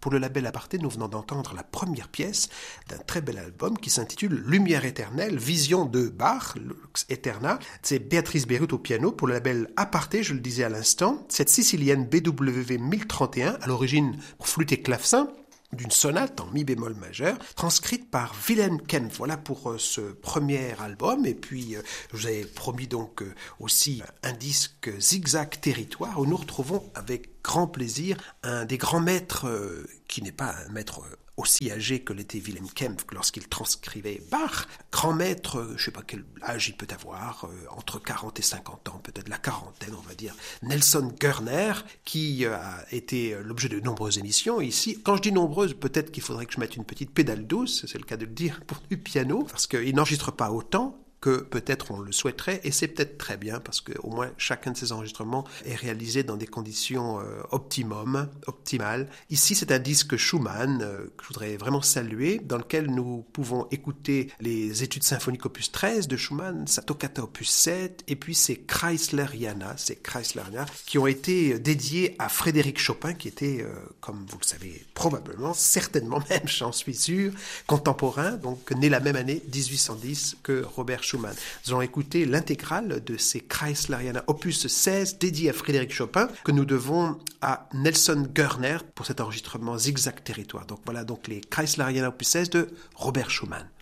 Pour le label Aparté, nous venons d'entendre la première pièce d'un très bel album qui s'intitule Lumière éternelle, vision de Bach, Lux Eterna. C'est Béatrice Beyrout au piano pour le label Aparté, je le disais à l'instant. Cette sicilienne BWV 1031, à l'origine pour flûte et clavecin, d'une sonate en mi bémol majeur, transcrite par Wilhelm Kempff. Voilà pour ce premier album. Et puis, je vous avais promis donc aussi un disque Zigzag Territoire, où nous retrouvons avec grand plaisir un des grands maîtres, qui n'est pas un maître aussi âgé que l'était Wilhelm Kempff lorsqu'il transcrivait Bach. Grand maître, je ne sais pas quel âge il peut avoir, entre 40 et 50 ans, peut-être la quarantaine, on va dire. Nelson Görner, qui a été l'objet de nombreuses émissions ici. Quand je dis nombreuses, peut-être qu'il faudrait que je mette une petite pédale douce, c'est le cas de le dire, pour du piano, parce qu'il n'enregistre pas autant que peut-être on le souhaiterait, et c'est peut-être très bien, parce qu'au moins chacun de ces enregistrements est réalisé dans des conditions optimales. Ici, c'est un disque Schumann que je voudrais vraiment saluer, dans lequel nous pouvons écouter les études symphoniques opus 13 de Schumann, sa toccata opus 7, et puis ces Kreisleriana, qui ont été dédiés à Frédéric Chopin, qui était, comme vous le savez probablement, certainement même, j'en suis sûr, contemporain, donc né la même année, 1810, que Robert Schumann. Nous allons écouter l'intégrale de ces Kreisleriana opus 16 dédié à Frédéric Chopin que nous devons à Nelson Görner pour cet enregistrement Zigzag Territoire. Donc voilà donc les Kreisleriana opus 16 de Robert Schumann.